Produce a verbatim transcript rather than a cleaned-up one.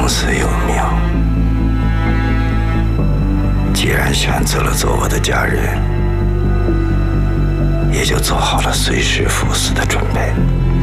死有命。既然选择了做我的家人，也就做好了随时赴死的准备。